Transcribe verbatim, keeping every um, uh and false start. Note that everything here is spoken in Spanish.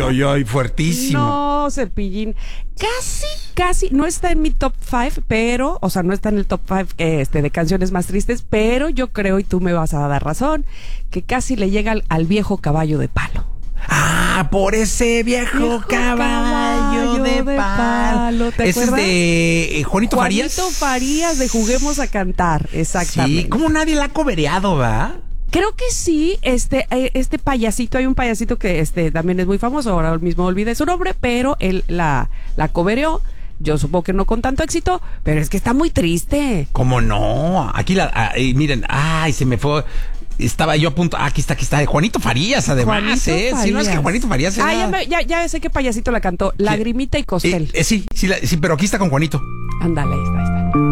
ay, ay, fuertísimo. No, Cepillín. Casi, casi, no está en mi top five, pero, o sea, no está en el top five este, de canciones más tristes, pero yo creo, y tú me vas a dar razón, que casi le llega al, al viejo caballo de palo. Ah, por ese viejo, Viejo caballo, caballo de, de palo. palo, ¿te Ese es acuerdas? de eh, Juanito, Farías. Juanito Farías de Juguemos a Cantar, exactamente. Sí, como nadie la ha cobereado, ¿va? Creo que sí, este, eh, este payasito, hay un payasito que este también es muy famoso, ahora mismo olvidé su nombre, pero él la, la cobereó. Yo supongo que no con tanto éxito, pero es que está muy triste. ¿Cómo no? Aquí la, ah, eh, miren, ay, se me fue. Estaba yo a punto. Ah, aquí está, aquí está. Juanito Farías, además, Juanito ¿eh? Farías. Si no es que Juanito Farías era... Ah, ya, me- ya, ya sé qué payasito la cantó. Lagrimita y Costel. Eh, eh, sí, sí, la- sí, pero aquí está con Juanito. Ándale, ahí está, ahí está.